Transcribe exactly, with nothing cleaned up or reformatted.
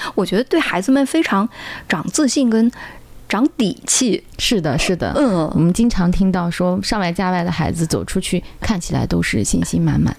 我觉得对孩子们非常长自信跟长底气。 是的是的， 嗯， 我们经常听到说上外加外的孩子走出去看起来都是信心满满。